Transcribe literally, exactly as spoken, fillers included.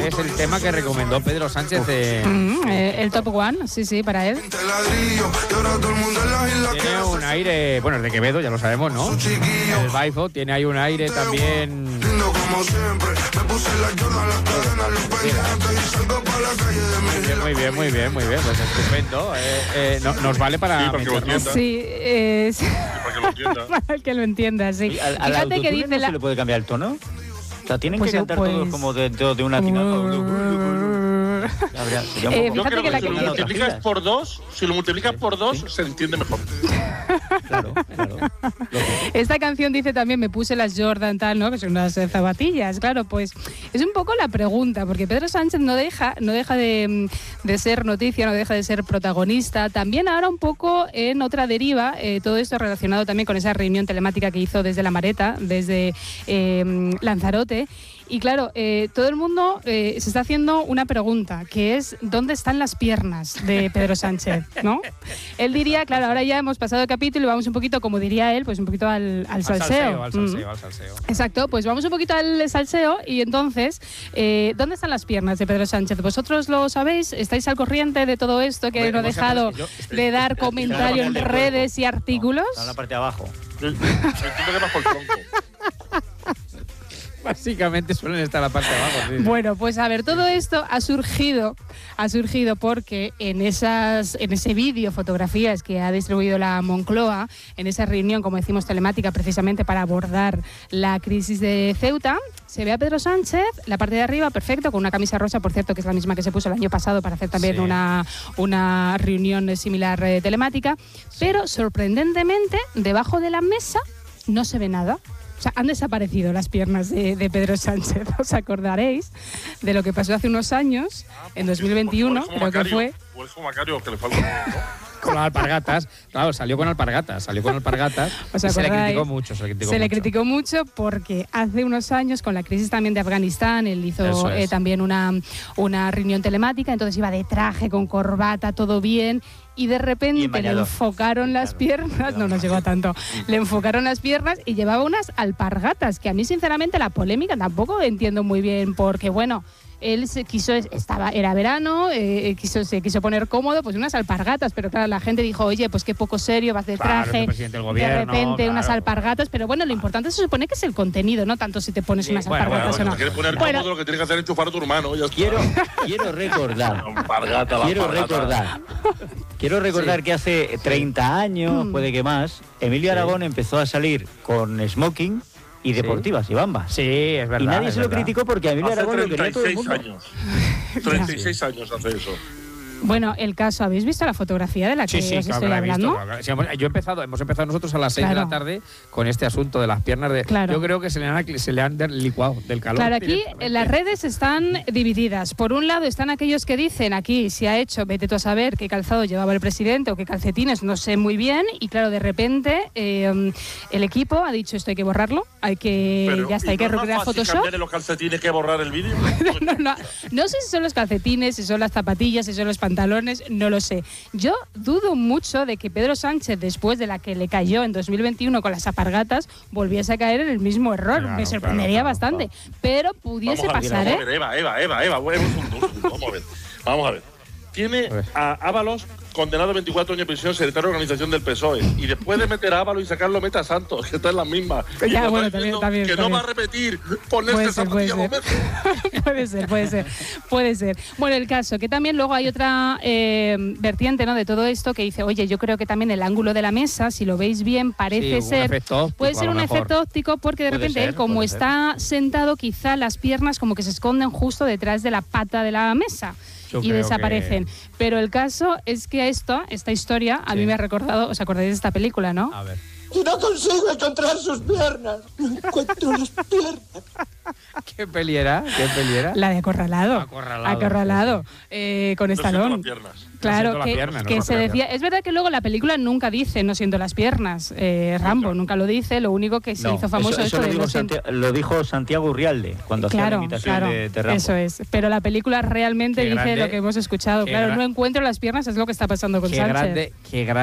es el tema que recomendó Pedro Sánchez. De... Mm, eh, el top one, sí, sí, para él. Tiene un aire, bueno, es de Quevedo, ya lo sabemos, ¿no? El Baifo tiene ahí un aire también. Muy bien, muy bien, muy bien, pues estupendo. Eh, eh, no, nos vale para. Sí, para que lo entienda. Sí, eh, sí. Para que lo entienda. Para que lo entienda, sí. ¿Y al, al Fíjate que dice no la... se le puede cambiar el tono? O sea, tienen Pues, que cantar pues... todos como de, de, de una final. Eh, Yo fíjate creo que la que si lo que- multiplicas por dos, si lo multiplicas por dos, Sí. se entiende mejor. Claro, claro. Esta canción dice también, me puse las Jordan tal, ¿no? Que son unas eh, zapatillas, claro, pues es un poco la pregunta, porque Pedro Sánchez no deja, no deja de, de ser noticia, no deja de ser protagonista. También ahora un poco en otra deriva, eh, todo esto relacionado también con esa reunión telemática que hizo desde La Mareta, desde eh, Lanzarote. Y claro, eh, todo el mundo eh, se está haciendo una pregunta, que es ¿dónde están las piernas de Pedro Sánchez? ¿No? Él diría, claro, ahora ya hemos pasado el capítulo y vamos un poquito, como diría él, pues un poquito al, al salseo. Al salseo, Mm. al salseo. Exacto, pues vamos un poquito al salseo y entonces, eh, ¿dónde están las piernas de Pedro Sánchez? ¿Vosotros lo sabéis? ¿Estáis al corriente de todo esto que Hombre, no ha hemos dejado aprendido- yo- de dar comentario en redes y artículos? Está en la parte de abajo. Yo yo entiendo que más por el tronco. Básicamente suelen estar a la parte de abajo. Sí, sí. Bueno, pues a ver, todo esto ha surgido, ha surgido porque en esas, en ese vídeo, fotografías que ha distribuido la Moncloa, en esa reunión, como decimos, telemática, precisamente para abordar la crisis de Ceuta, se ve a Pedro Sánchez, la parte de arriba, perfecto, con una camisa rosa, por cierto, que es la misma que se puso el año pasado para hacer también Sí. una, una reunión similar eh, telemática, pero sorprendentemente, debajo de la mesa no se ve nada. O sea, han desaparecido las piernas de, de Pedro Sánchez. Os acordaréis de lo que pasó hace unos años, en dos mil veintiuno, O es como creo que Macario, fue. O es como Macario, que le falta, ¿no? Con las alpargatas. Claro, salió con alpargatas, salió con alpargatas. ¿Os y se le acordáis? criticó mucho, se le criticó Se le mucho. criticó mucho porque hace unos años, con la crisis también de Afganistán, él hizo Eso es. eh, también una, una reunión telemática, entonces iba de traje, con corbata, todo bien, y de Y repente le bañador. enfocaron las Claro. piernas, no nos llegó a tanto, le enfocaron las piernas y llevaba unas alpargatas, que a mí sinceramente la polémica tampoco entiendo muy bien, porque bueno, él se quiso, estaba, era verano, eh, quiso, se quiso poner cómodo, pues unas alpargatas, pero claro, la gente dijo, oye, pues qué poco serio, vas de Claro, es traje, el presidente del de gobierno, repente unas claro. alpargatas, pero bueno, lo importante se supone que es el contenido, no tanto si te pones Sí, unas bueno, alpargatas Bueno, o si te no. quieres poner Bueno. cómodo, lo que tienes que hacer es enchufar a tu hermano. Ya está. Quiero, quiero recordar, Alpargata, la quiero alpargata. recordar, quiero recordar que hace treinta años, Mm. puede que más, Emilio Aragón empezó a salir con smoking y deportivas y bambas. Sí, es verdad. Y nadie es se lo verdad. criticó porque a Emilio Hace Aragón lo quería todo el treinta y seis mundo. años. treinta y seis años hace eso. Bueno, el caso, ¿habéis visto la fotografía de la que Sí, sí, os claro, estoy que la he visto, hablando? claro, claro. Sí, hemos- yo he empezado, hemos empezado nosotros a las seis de Claro. la tarde con este asunto de las piernas de. Claro. Yo creo que se le han, se le han licuado del calor. Claro, aquí directamente. eh, las redes están divididas. Por un lado están aquellos que dicen aquí se ha hecho, vete tú a saber qué calzado llevaba el presidente o qué calcetines, no sé muy bien. Y claro, de repente eh, el equipo ha dicho esto hay que borrarlo, hay que Pero, ya está, ¿y hay que no es más recrear fácil Photoshop. cambiarle los calcetines que borrar el vídeo? No, no, no sé si son los calcetines, si son las zapatillas, si son los pantalones, no lo sé. Yo dudo mucho de que Pedro Sánchez, después de la que le cayó en dos mil veintiuno con las alpargatas, volviese a caer en el mismo error. Claro, Me sorprendería claro, claro, bastante. Pero pudiese Vamos a ver, pasar, vamos a ¿eh? ver, Eva, Eva, Eva, Eva, bueno, un segundo, un segundo, vamos a ver. Vamos a ver. Tiene A ver. a Ábalos condenado a veinticuatro años de prisión, secretario de organización del P S O E. Y después de meter a Ábalos y sacarlo, mete a Santos, que está en las mismas. Y Ya, nos bueno, está también- diciendo también, Que también. no va a repetir ponerse Puede ser, puede zapatillas ser. Gómez. puede ser, puede ser, puede ser. Bueno, el caso, que también luego hay otra eh, vertiente, ¿no?, de todo esto que dice, oye, yo creo que también el ángulo de la mesa, si lo veis bien, parece Sí, un ser, efecto óptico, puede a ser lo un mejor. efecto óptico porque de Puede repente ser, él, como puede ser. está sentado, quizá las piernas como que se esconden justo detrás de la pata de la mesa. Yo Y creo desaparecen. Pero el caso es que esto, esta historia, a Sí. mí me ha recordado, ¿os acordáis de esta película, no? A ver. Y no consigo encontrar sus piernas. No encuentro las piernas. ¿Qué peli era? ¿Qué peli era? La de Acorralado. Acorralado, Acorralado, eh, con No siento Stallone. las piernas. Claro, siento la que, pierna, no que la se pierna. decía. Es verdad que luego la película nunca dice no siento las piernas. Eh, Rambo nunca lo dice. Lo único que se No, hizo famoso eso, eso esto lo, de dijo no siento. Santi- lo dijo Santiago Urrialde cuando hacía la Claro, imitación claro, de, de Rambo. eso es. Pero la película realmente Qué dice grande, lo que hemos escuchado. qué Claro, gra- no encuentro las piernas, es lo que está pasando con Qué Sánchez. grande, qué grande.